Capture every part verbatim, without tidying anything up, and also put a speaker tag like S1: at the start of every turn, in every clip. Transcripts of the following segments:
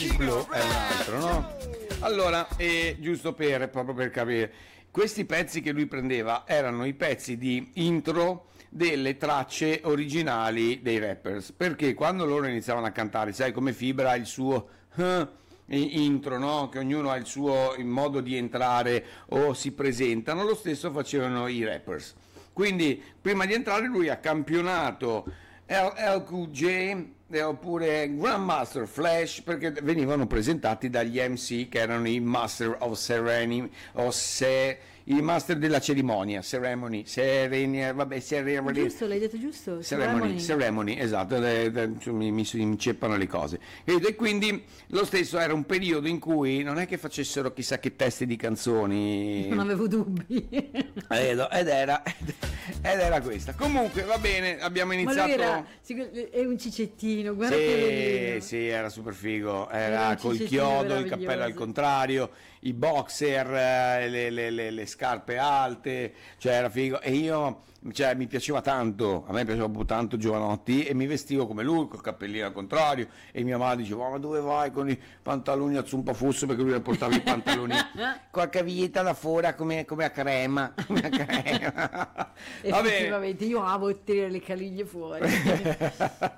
S1: Il blu è un altro, no? Allora, eh, giusto per, proprio per capire, questi pezzi che lui prendeva erano i pezzi di intro delle tracce originali dei rappers, perché quando loro iniziavano a cantare, sai come Fibra ha il suo uh, intro, no? Che ognuno ha il suo modo di entrare o si presentano, lo stesso facevano i rappers. Quindi prima di entrare lui ha campionato L L Cool J oppure Grandmaster Flash, perché venivano presentati dagli M C che erano i Master of Ceremony o se i master della cerimonia, ceremony, ceremony, vabbè, ceremony.
S2: Giusto, l'hai detto giusto?
S1: Ceremony, ceremony, esatto, le, le, mi, mi inceppano le cose. E quindi lo stesso era un periodo in cui non è che facessero chissà che testi di canzoni.
S2: Non avevo dubbi.
S1: Ed era, ed era questa. Comunque va bene, abbiamo iniziato.
S2: Ma lui era, è un cicettino, guarda
S1: sì,
S2: che
S1: sì, era super figo, era,
S2: era
S1: col chiodo, il cappello al contrario, i boxer, le, le, le, le scarpe alte, cioè era figo. E io, cioè, mi piaceva tanto, a me piaceva tanto Giovanotti e mi vestivo come lui, col cappellino al contrario, e mia madre diceva: ma dove vai con i pantaloni a zumpafusso, perché lui portava i pantaloni con la caviglietta da fuori come, come a crema, come a crema.
S2: Effettivamente io amo tirare le caliglie fuori.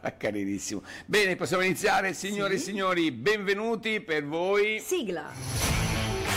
S1: Carinissimo. Bene, possiamo iniziare, signore e
S2: sì.
S1: signori, benvenuti per voi.
S2: Sigla.